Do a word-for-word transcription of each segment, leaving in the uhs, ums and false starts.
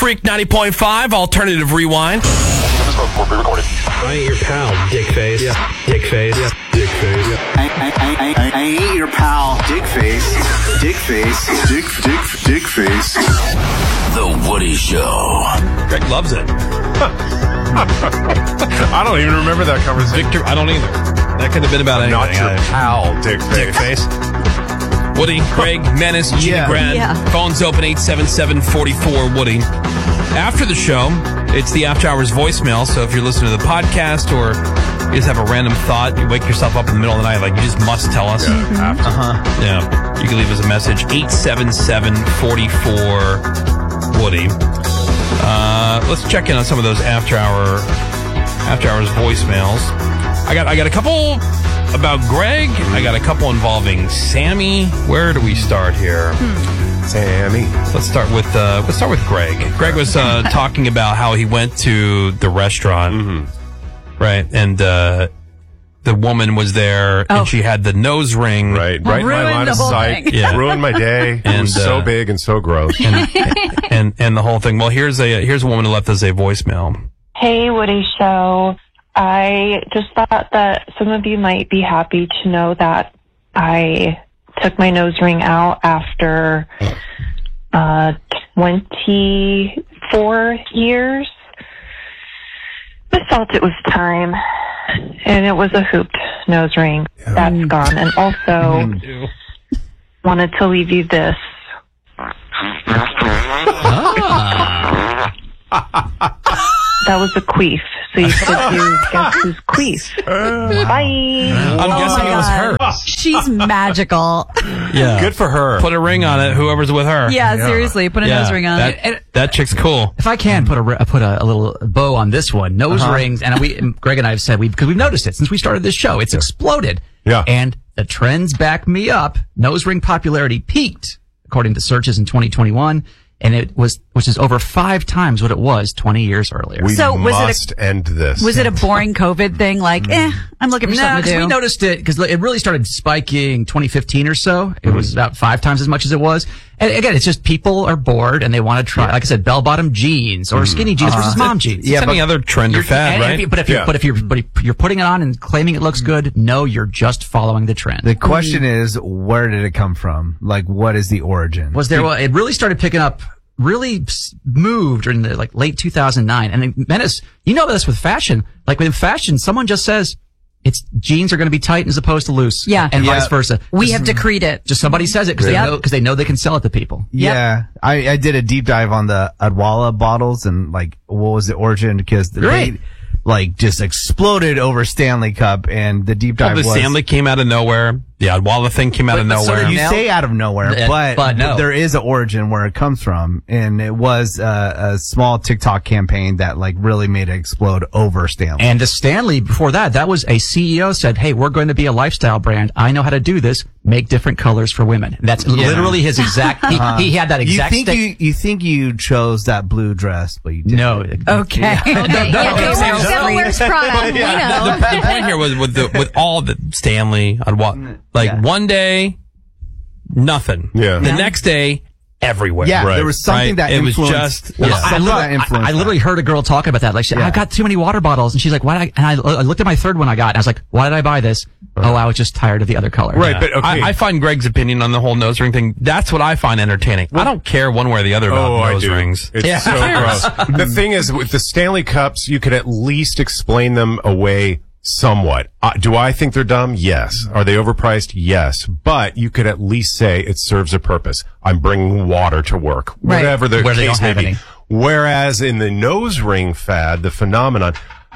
Freak ninety point five, Alternative Rewind. I ain't your pal, dickface. Yeah. Dickface. Yeah. Dickface. Yeah. I, I, I, I, I ain't your pal, dickface. Dickface. Dick, dick, dickface. The Woody Show. Greg loves it. I don't even remember that conversation. Victor, I don't either. That could have been about anything. Not your pal, dickface. Dickface. Woody, Greg, Menace, Gina Yeah. Grant. Yeah. Phones open eight seven seven, four four, Woody. After the show, it's the After Hours voicemail. So if you're listening to the podcast or you just have a random thought, you wake yourself up in the middle of the night, like you just must tell us. Yeah, after. Uh-huh. Yeah. You can leave us a message, eight seven seven, four four, Woody. Uh, let's check in on some of those After Hour, After Hours voicemails. I got, I got a couple about Greg. I got a couple involving Sammy. Where do we start here? Sammy. Let's start with uh, let's start with Greg. Greg was uh, talking about how he went to the restaurant, Mm-hmm. right? And uh, the woman was there, Oh. and she had the nose ring, Right, right in my ruined line the of whole sight. thing. Yeah. Ruined my day. And, it was so uh, big and so gross. and, and and the whole thing. Well, here's a here's a woman who left us a voicemail. Hey, Woody Show. I just thought that some of you might be happy to know that I took my nose ring out after uh, twenty-four years. I felt it was time, and it was a hooped nose ring. That's gone. And also, wanted to leave you this. That was a queef, so you could do guess who's queef. Bye. I'm guessing my it was God. her. She's magical. Yeah, Good for her. Put a ring on it. Whoever's with her. Yeah, seriously. Put a Yeah, nose ring on that, it. that chick's cool. If I can put a ri- put a, a little bow on this one, nose Uh-huh. rings, and we, and Greg and I have said we because we've noticed it since we started this show, it's exploded. Yeah. And the trends back me up. Nose ring popularity peaked according to searches in twenty twenty-one, and it was which is over five times what it was twenty years earlier. We So was it a- must end this. Was it a boring COVID thing? Like, eh, I'm looking for No, something to 'cause do. we noticed it because it really started spiking twenty fifteen or so. It was about five times as much as it was. And again, it's just people are bored and they want to try, like I said, bell-bottom jeans or skinny jeans versus mom jeans. It's any other trend or You're- fad, and- right? and if you- But if you're, Yeah. but if you're, but if you're putting it on and claiming it looks good, no, you're just following the trend. The question is, where did it come from? Like, what is the origin? Was there? Well, it really started picking up. Really s- moved during the like late two thousand nine, and then Menace, you know this with fashion. Like with fashion, someone just says it's jeans are going to be tight as opposed to loose, Yeah. and Yeah. vice versa. we Just- have decreed it. just somebody says it because Yep. they know because they know they can sell it to people. Yeah, I, I did a deep dive on the Adwala bottles and like what was the origin because they Great. like just exploded over Stanley Cup and the deep Well, dive the was Stanley came out of nowhere. The Adwala thing came out But- of but so nowhere. did you Now- say out of nowhere, Uh, but, but no. there is an origin where it comes from, and it was uh, a small TikTok campaign that like really made it explode over Stanley. And the Stanley before that, that was a C E O said, "Hey, we're going to be a lifestyle brand. I know how to do this. Make different colors for women." That's literally his exact. He, he had that you exact. think sta- you you think you chose that blue dress, but you didn't. no. Okay. Okay, yeah, okay, okay, so- Devil Wears Prada. We the, know. the point here was with the with all the Stanley Adwala, like Yeah. one day, nothing. Yeah. The Yeah. next day, everywhere. Yeah, Right. there was something Right. that It was influenced. just- there was yeah. I something literally, that influenced I, I literally that. heard a girl talk about that. Like, she, Yeah. I've got too many water bottles, and she's like, "Why?" Did I, and I, I looked at my third one I got, and I was like, "Why did I buy this?" Oh, I was just tired of the other color. Right, Yeah. but okay. I, I find Greg's opinion on the whole nose ring thing. That's what I find entertaining. I don't care one way or the other about Oh, I nose do. rings. It's Yeah. so gross. The thing is, with the Stanley Cups, you could at least explain them away somewhat. Uh, do I think they're dumb? Yes. Are they overpriced? Yes. But you could at least say it serves a purpose. I'm bringing water to work. Right. Whatever the Where they case don't may have be. any. Whereas in the nose ring fad, the phenomenon,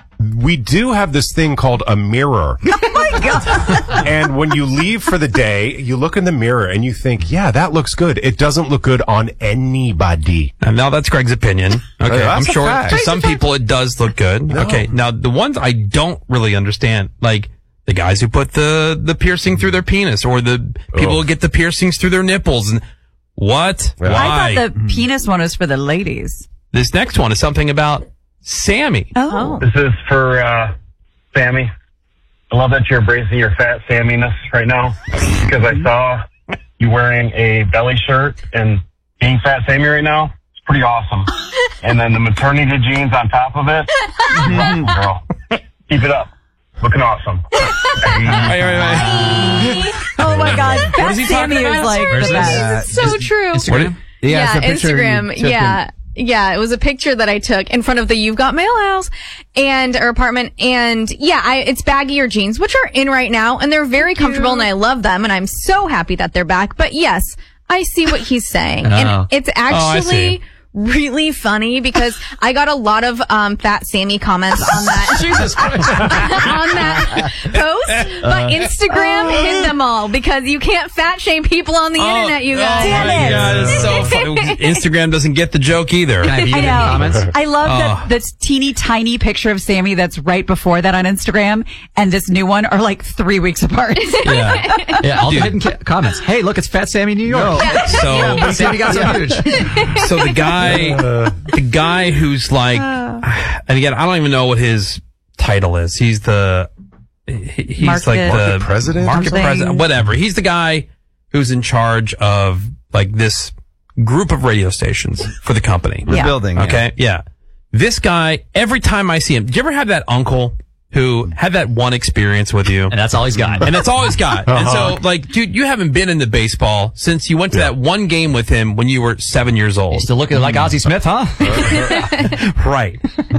we do have this thing called a mirror. Oh my God. And when you leave for the day, you look in the mirror and you think, yeah, that looks good. It doesn't look good on anybody. And now that's Greg's opinion. Okay, That's I'm a sure fact. to some people it does look good. Okay, now the ones I don't really understand, like the guys who put the the piercing through their penis, or the people Oh. who get the piercings through their nipples, and what? Yeah. Why? I thought the penis one was for the ladies. This next one is something about Sammy. Oh. This is for uh, Sammy. I love that you're embracing your fat Samminess right now because I saw you wearing a belly shirt and being fat Sammy right now. It's pretty awesome. And then the maternity jeans on top of it. Awesome, girl. Keep it up. Looking awesome. Wait, wait, wait. Oh my God. What is he Sammy talking is about? like Where's the this? best. It's so true. Instagram? Yeah, Yeah, it's a picture you Instagram. took Yeah. Yeah, it was a picture that I took in front of the You've Got Mail house and or apartment. And yeah, I, it's baggier jeans, which are in right now, and they're very comfortable, and I love them, and I'm so happy that they're back. But yes, I see what he's saying, Oh. and it's Oh, I actually see. really funny because I got a lot of um, Fat Sammy comments on that Jesus Christ. on that post, but Instagram hid them all because you can't fat shame people on the internet. You guys, Oh Damn my it. God, it's so funny. Instagram doesn't get the joke either. Can I view I the know. comments? I love Oh. that this teeny tiny picture of Sammy that's right before that on Instagram and this new one are like three weeks apart. Yeah. Yeah, all the Dude. hidden ca- comments. Hey, look, it's Fat Sammy New York. So, Sammy got so huge. so the guy, the guy who's like, and again, I don't even know what his title is. He's the, he- he's Market- like the Market president or market something? president, whatever. He's the guy who's in charge of like this group of radio stations for the company. The Yeah. building. yeah. Okay. Yeah. This guy, every time I see him, do you ever have that uncle who had that one experience with you? And that's all he's got. And that's all he's got. And so, like, dude, you haven't been into baseball since you went to that one game with him when you were seven years old. Still looking like Ozzie Smith, huh? Right.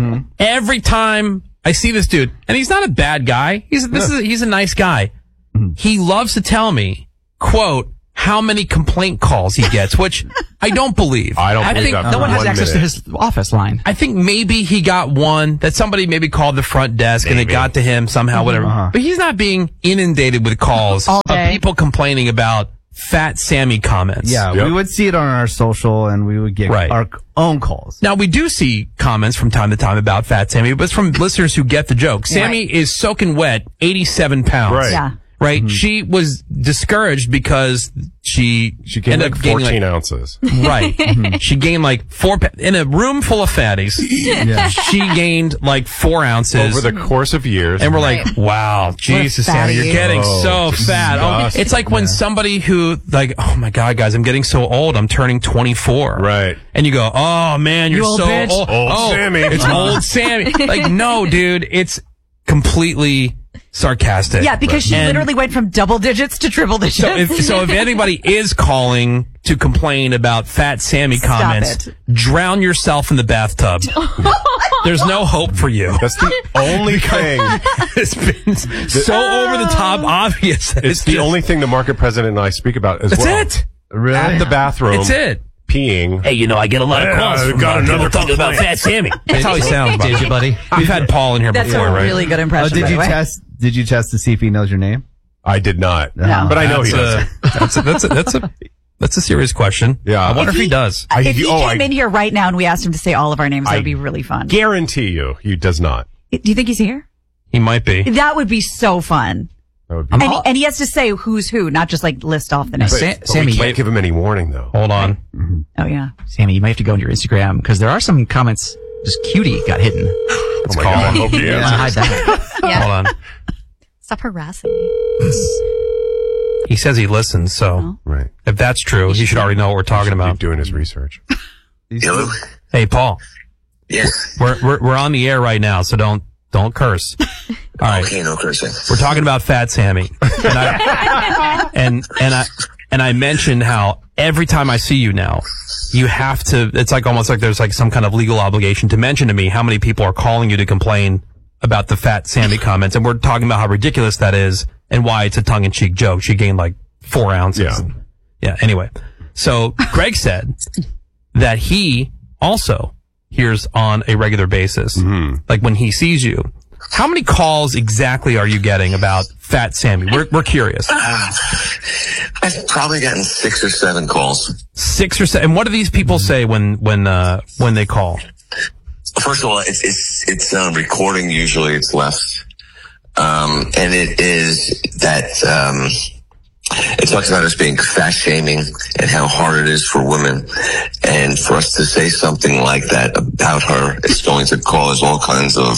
Every time I see this dude, and he's not a bad guy. He's this is he's a nice guy. He loves to tell me, quote, how many complaint calls he gets, which I don't believe. I don't believe think that. No one has One access minute. to his office line. I think maybe he got one that somebody maybe called the front desk and it got to him somehow, whatever. Uh-huh. But he's not being inundated with calls All of day. people complaining about Fat Sammy comments. Yeah, Yep. we would see it on our social, and we would get Right. our own calls. Now, we do see comments from time to time about Fat Sammy, but it's from listeners who get the joke. Sammy is soaking wet, eighty-seven pounds. Right. Yeah. Right? She was discouraged because she, She gained ended like up gaining fourteen like, ounces. Right. She gained like four, pa- in a room full of fatties, she gained like four ounces. Over the course of years. And we're like, wow, Jesus, Sammy, you're fatty. getting Oh, so fat. Oh, disgusting. it's like when somebody who, like, oh my God, guys, I'm getting so old. I'm turning twenty-four. Right. And you go, oh man, you're You old so bitch. old. Old oh, Sammy. It's old Sammy. Like, no, dude, it's completely sarcastic. Yeah, because she And literally went from double digits to triple digits. So if, so if anybody is calling to complain about Fat Sammy Stop comments, it. drown yourself in the bathtub. There's no hope for you. That's the only thing. It's been so over the top obvious. that It's the just- only thing the market president and I speak about as That's well. it. Really? At the bathroom. It's it. Peeing. Hey, you know, I get a lot of calls from, uh, people talking about Fat Sammy. That's how he sounds, Did you, buddy? We've had Paul in here That's before, a right? really good Oh, impression. did by you the way. test? Did you test to see if he knows your name? I did not. No. But I know he that's does. a, that's a, that's a, that's a, that's a serious question. Yeah. I wonder if, If he, he- does. I- If he oh, came I- in here right now and we asked him to say all of our names, that I would be really fun. Guarantee you, he does not. Do you think he's here? He might be. That would be so fun. That would be. And he, and he has to say who's who, not just like list off the names. But- Sa- but Sammy, we can't wait. give him any warning though. Hold on. Oh yeah. Sammy, you might have to go into your Instagram because there are some comments. Just cutie got hidden. Oh my call God, I him. hope he Yeah. answers. Hide that. Yeah. Hold on. Stop harassing me. He says he listens, so Right. if that's true, he should already know what we're talking Keep about. doing his research. Hello? Hey, Paul, Yes. we're, we're we're on the air right now, so don't don't curse. All right, Okay, no cursing. we're talking about Fat Sammy, and I and and I and I mentioned how every time I see you now, you have to. It's like almost like there's like some kind of legal obligation to mention to me how many people are calling you to complain about the Fat Sammy comments, and we're talking about how ridiculous that is and why it's a tongue-in-cheek joke. She gained like four ounces. Yeah. Yeah. Anyway, so Greg said that he also hears on a regular basis, like when he sees you. How many calls exactly are you getting about Fat Sammy? We're we're curious. Uh, I've probably gotten six or seven calls. Six or seven. And what do these people say when when uh when they call? First of all, it's it's it's on recording. Usually, it's left, um, and it is that um, it talks about us being fat shaming and how hard it is for women, and for us to say something like that about her, it's going to cause all kinds of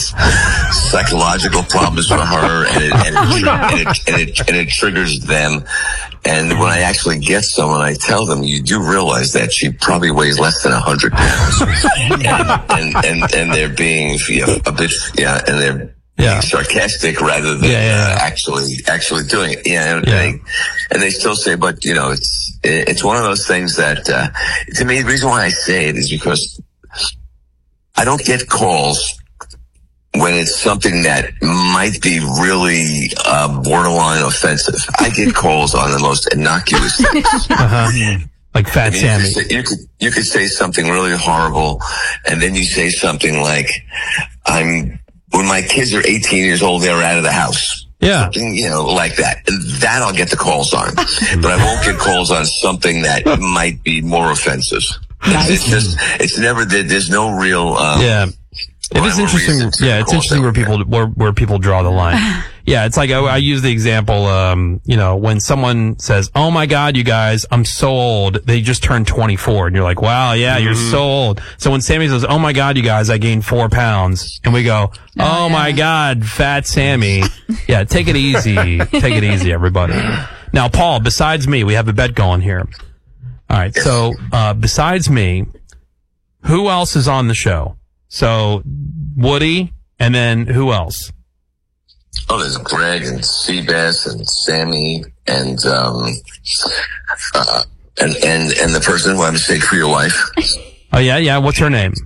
psychological problems for her, and it and it, tri- and it, and it, and it triggers them. And when I actually get someone, I tell them, you do realize that she probably weighs less than a hundred pounds, and, and and and they're being you know, a bit yeah, and they're Yeah. being sarcastic rather than Yeah, yeah, yeah. Uh, actually actually doing it. Yeah, and, Yeah. They, and they still say, but you know, it's it's one of those things that uh, to me, the reason why I say it is because I don't get calls when it's something that might be really uh, borderline offensive. I get calls on the most innocuous things. Uh-huh. Like Fat I mean, Sammy. You could, say, you could you could say something really horrible, and then you say something like, "I'm when my kids are eighteen years old, they're out of the house." Yeah. Something, you know, like that. And that I'll get the calls on, but I won't get calls on something that might be more offensive. It's, it's just it's never there's no real. Um, Yeah. It is interesting. Yeah, it's interesting where people where where people draw the line. Yeah, it's like I, I use the example. Um, you know, when someone says, "Oh my God, you guys, I'm so old," they just turned twenty-four, and you're like, "Wow, yeah, you're so old." So when Sammy says, "Oh my God, you guys, I gained four pounds," and we go, "Oh my God, Fat Sammy," yeah, take it easy, take it easy, everybody. Now, Paul, besides me, we have a bet going here. All right, so uh, besides me, who else is on the show? So, Woody, and then who else? Oh, there's Greg and Seabass and Sammy and um uh, and and and the person who I mistake for your wife. Oh yeah, yeah. What's her name?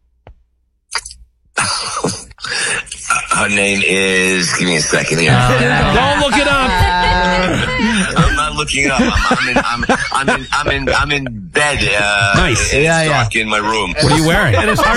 Her name is. Give me a second here. Uh, don't look it up. I'm not looking up. I'm, I'm in. I'm, I'm in. I'm in. I'm in bed. Uh, Nice. It's Yeah, dark in my room. What are you wearing? And it's hard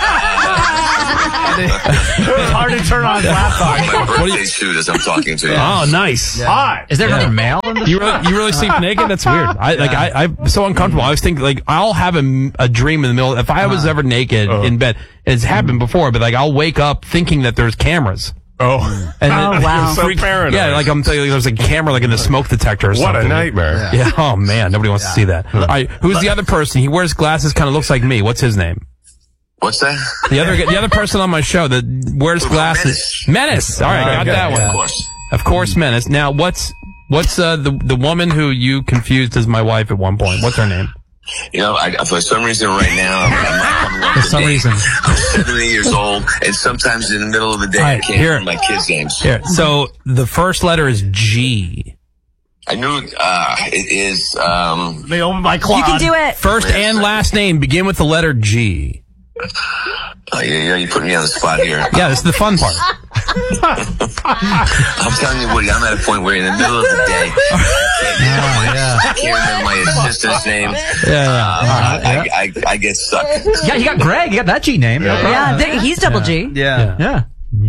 to, it's hard to turn on laptop. My What do birthday you- suit as I'm talking to you. Oh, nice. Hot. Is there Yeah. another male in the You really, you really sleep naked? That's weird. I like. I, I'm so uncomfortable. I was thinking like I'll have a, a dream in the middle. If I was ever naked in bed, it's happened before. But like I'll wake up thinking that there's cameras. Oh, And Oh, then- wow. You're so freak- paranoid. Yeah, like I'm telling you, there's a camera like in the smoke detector or What something. a nightmare. Yeah. Oh man, nobody wants to see that. All right, who's the other person? He wears glasses, kind of looks like me. What's his name? What's that? The other the other person on my show that wears glasses. Menace. All right, got Okay. that one. Of course. Of course, Menace. Now, what's what's uh, the the woman who you confused as my wife at one point? What's her name? You know, I, for some reason right now, I'm, I'm not coming up For with some names. reason. I'm seventy years old, and sometimes in the middle of the day, All I right, can't here. remember my kids' names. Here. So the first letter is G. I knew uh, it is. Um, They open my You closet. can do it. First and last name begin with the letter G. oh, yeah, yeah, you put me on the spot here. Yeah, this is the fun part. I'm telling you, Woody, I'm at a point where in the middle of the day, I can't remember my assistant's name. Yeah, yeah. Uh, I, I, I get stuck. Yeah, you got Greg. You got that G name. No problem. Yeah, there- he's double G. Yeah. Yeah.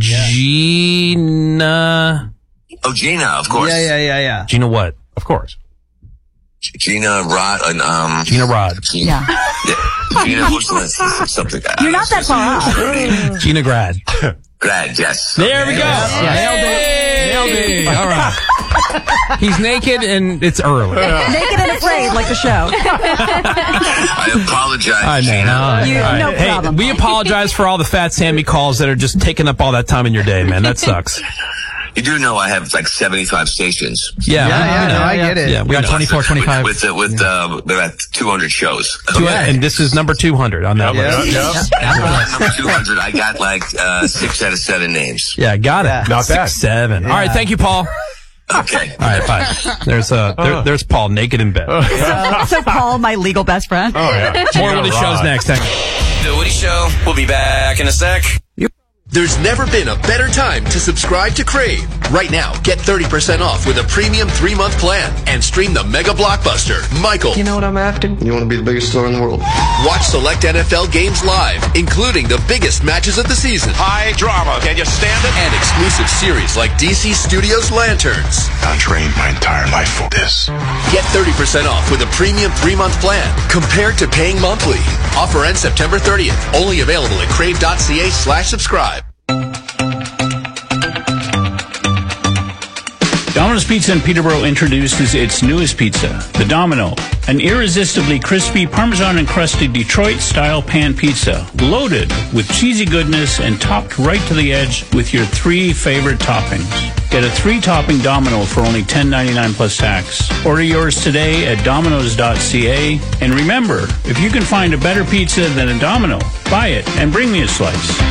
Gina. Oh, Gina, of course. Yeah, yeah, yeah, yeah. Gina what? Of course. Gina Rod and um. Gina Rod. Gina, Yeah. yeah, Gina what's the something? You're not that far off. Gina Grad. Glad, yes. There we go. Nailed it. Nailed it. All right. He's naked and it's early. Naked and afraid, like the show. I apologize, I know. Gina. You- All right. no Hey, problem. we apologize for all the Fat Sammy calls that are just taking up all that time in your day, man. That sucks. You do know I have like seventy-five stations. Yeah, Yeah, we- yeah, we know. no, I get it. Yeah, we We got know. twenty-four, twenty-five. With with, with uh, they're at two hundred shows. Two- And this is number two hundred on that Yeah, list. yeah. Number two hundred, I got like uh, six out of seven names. Yeah, got it. Not Six, bad. seven. All right, thank you, Paul. Okay. All right, bye. There's uh, there, there's Paul naked in bed. So, so Paul, my legal best friend. Oh, yeah. More Woody shows Rod. next. Thank you. The Woody Show. We'll be back in a sec. There's never been a better time to subscribe to Crave. Right now, get thirty percent off with a premium three-month plan and stream the mega blockbuster, Michael. You know what I'm after? You want to be the biggest star in the world? Watch select N F L games live, including the biggest matches of the season. High drama. Can you stand it? And exclusive series like D C Studios Lanterns. I trained my entire life for this. Get thirty percent off with a premium three-month plan compared to paying monthly. Offer ends September thirtieth. Only available at crave.ca slash subscribe. I'm going to Domino's Pizza in Peterborough introduces its newest pizza, the Domino, an irresistibly crispy Parmesan-encrusted Detroit-style pan pizza, loaded with cheesy goodness and topped right to the edge with your three favorite toppings. Get a three-topping Domino for only ten ninety-nine plus tax. Order yours today at dominoes dot c a. And remember, if you can find a better pizza than a Domino, buy it and bring me a slice.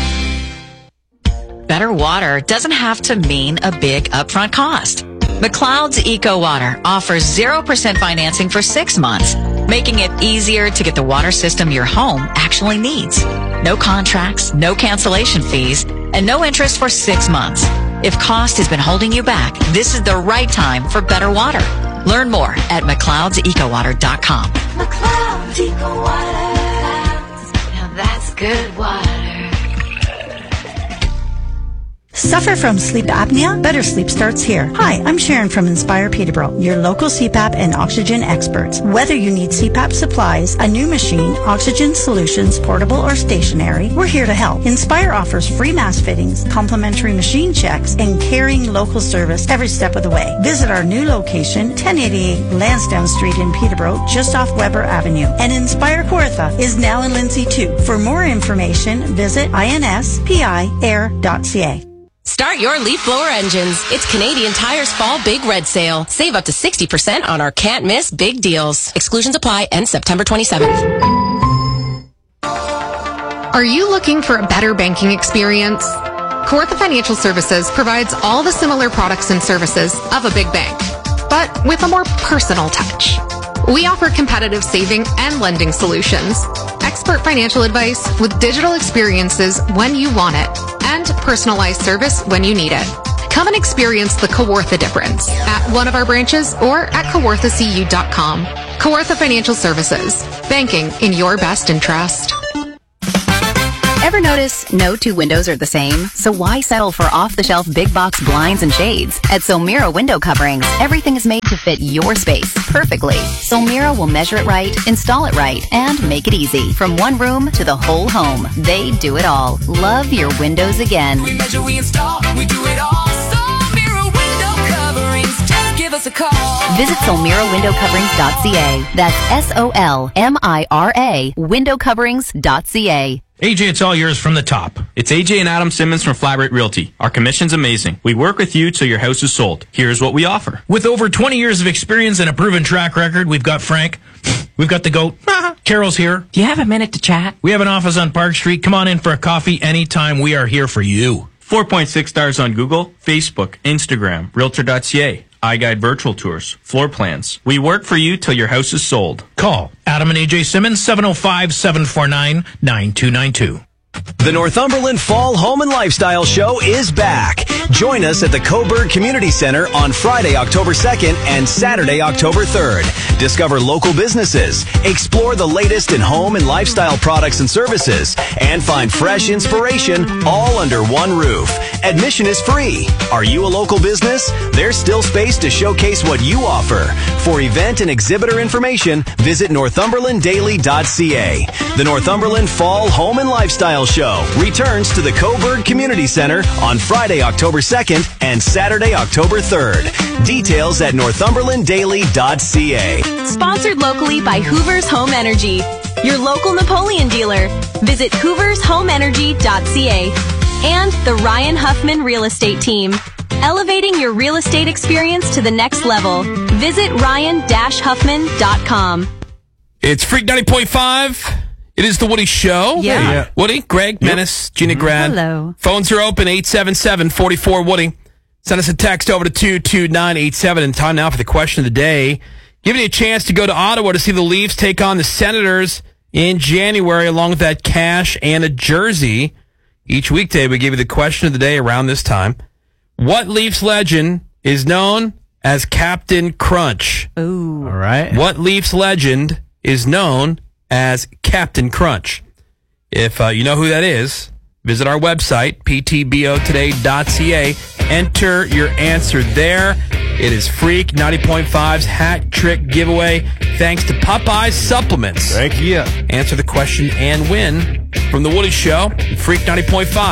Better water doesn't have to mean a big upfront cost. McLeod's Eco Water offers zero percent financing for six months, making it easier to get the water system your home actually needs. No contracts, no cancellation fees, and no interest for six months. If cost has been holding you back, this is the right time for better water. Learn more at mcleods eco water dot com. McLeod's Eco Water. Now that's good water. Suffer from sleep apnea? Better sleep starts here. Hi, I'm Sharon from Inspire Peterborough, your local C PAP and oxygen experts. Whether you need C PAP supplies, a new machine, oxygen solutions, portable or stationary, we're here to help. Inspire offers free mask fittings, complimentary machine checks, and caring local service every step of the way. Visit our new location, ten eighty-eight Lansdowne Street in Peterborough, just off Weber Avenue. And Inspire Kawartha is now in Lindsay too. For more information, visit inspire dot c a. Start your leaf blower engines. It's Canadian Tire's Fall Big Red Sale. Save up to sixty percent on our can't miss big deals. Exclusions apply. End September twenty-seventh. Are you looking for a better banking experience? Kawartha Financial Services provides all the similar products and services of a big bank, but with a more personal touch. We offer competitive saving and lending solutions, expert financial advice with digital experiences when you want it, and personalized service when you need it. Come and experience the Kawartha difference at one of our branches or at kawartha c u dot com. Kawartha Financial Services, banking in your best interest. Ever notice no two windows are the same? So why settle for off-the-shelf big box blinds and shades? At Solmira Window Coverings, everything is made to fit your space perfectly. Solmira will measure it right, install it right, and make it easy. From one room to the whole home, they do it all. Love your windows again. We measure, we install, we do it all. Solmira Window Coverings, just give us a call. Visit solmira window coverings dot c a. That's S O L M I R A, window coverings dot c a. A J, it's all yours from the top. It's A J and Adam Simmons from Flatrate Realty. Our commission's amazing. We work with you till your house is sold. Here's what we offer. With over twenty years of experience and a proven track record, we've got Frank. We've got the goat. Carol's here. Do you have a minute to chat? We have an office on Park Street. Come on in for a coffee anytime. We are here for you. four point six stars on Google, Facebook, Instagram, realtor dot c a. iGuide virtual tours, floor plans. We work for you till your house is sold. Call Adam and A J Simmons, seven oh five, seven four nine, nine two nine two. The Northumberland Fall Home and Lifestyle Show is back. Join us at the Coburg Community Center on Friday, October second and Saturday, October third. Discover local businesses, explore the latest in home and lifestyle products and services, and find fresh inspiration all under one roof. Admission is free. Are you a local business? There's still space to showcase what you offer. For event and exhibitor information, visit northumberland daily dot c a. The Northumberland Fall Home and Lifestyle Show returns to the Coburg Community Center on Friday, October second and Saturday, October third. Details at northumberland daily dot c a. Sponsored locally by Hoover's Home Energy, your local Napoleon dealer. Visit hoovers home energy dot c a. And the Ryan Huffman Real Estate Team, elevating your real estate experience to the next level. Visit ryan dash huffman dot com. It's Freak ninety point five. It is the Woody Show. Yeah. Hey, yeah. Woody, Greg, yep. Menace, Gina Grad. Hello. Phones are open, eight seven seven, four four, Woody. Send us a text over to two two nine eight seven. And time now for the question of the day. Giving you a chance to go to Ottawa to see the Leafs take on the Senators in January, along with that cash and a jersey. Each weekday, we give you the question of the day around this time. What Leafs legend is known as Captain Crunch? Ooh. All right. What Leafs legend is known as Captain Crunch? If uh, you know who that is, visit our website, p t b o today dot c a. Enter your answer there. It is Freak ninety point five's hat trick giveaway, thanks to Popeyes Supplements. Thank you. Answer the question and win from The Woody Show, Freak ninety point five.